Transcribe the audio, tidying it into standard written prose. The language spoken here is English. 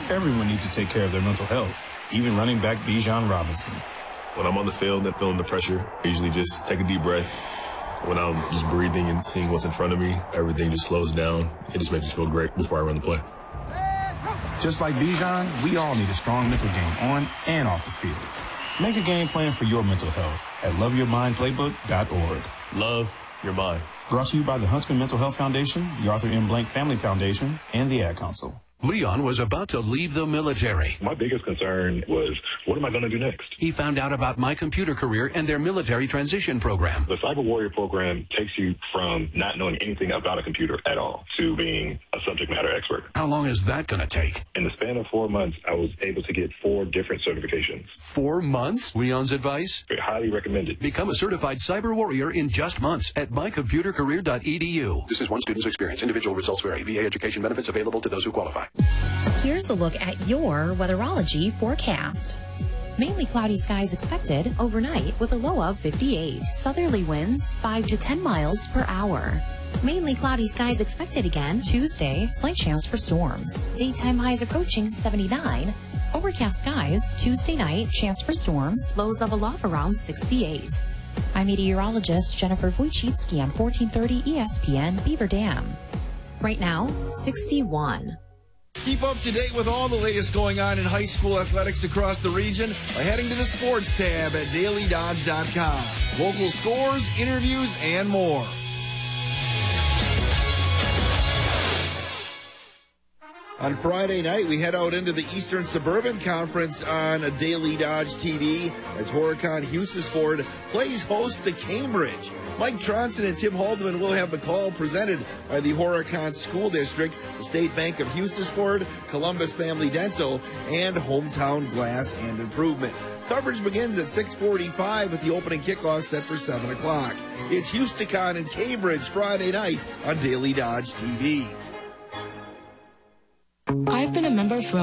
Everyone needs to take care of their mental health, even running back Bijan Robinson. When I'm on the field and feeling the pressure, I usually just take a deep breath. When I'm just breathing and seeing what's in front of me, everything just slows down. It just makes me feel great before I run the play. Just like Bijan, we all need a strong mental game on and off the field. Make a game plan for your mental health at loveyourmindplaybook.org. Love your mind. Brought to you by the Huntsman Mental Health Foundation, the Arthur M. Blank Family Foundation, and the Ad Council. Leon was about to leave the military. My biggest concern was, what am I going to do next? He found out about My Computer Career and their military transition program. The Cyber Warrior program takes you from not knowing anything about a computer at all to being a subject matter expert. How long is that going to take? In the span of 4 months, I was able to get 4 different certifications. 4 months? Leon's advice? Highly recommended. Become a certified cyber warrior in just months at mycomputercareer.edu. This is one student's experience. Individual results vary. VA education benefits available to those who qualify. Here's a look at your weatherology forecast. Mainly cloudy skies expected overnight with a low of 58. Southerly winds 5 to 10 miles per hour. Mainly cloudy skies expected again Tuesday. Slight chance for storms. Daytime highs approaching 79. Overcast skies Tuesday night. Chance for storms. Lows of a low of around 68. I'm meteorologist Jennifer Wojcicki on 1430 ESPN Beaver Dam. Right now, 61. Keep up to date with all the latest going on in high school athletics across the region by heading to the sports tab at dailydodge.com. Local scores, interviews, and more. On Friday night, we head out into the Eastern Suburban Conference on Daily Dodge TV as Horicon Hughesford plays host to Cambridge. Mike Tronson and Tim Haldeman will have the call presented by the Horicon School District, the State Bank of Hughesford, Columbus Family Dental, and Hometown Glass and Improvement. Coverage begins at 6:45 with the opening kickoff set for 7 o'clock. It's Houston and Cambridge Friday night on Daily Dodge TV. I've been a member for